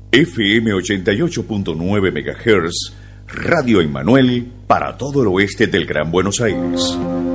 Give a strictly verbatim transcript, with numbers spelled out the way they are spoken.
F M ochenta y ocho punto nueve megahertz, Radio Emmanuel para todo el oeste del Gran Buenos Aires.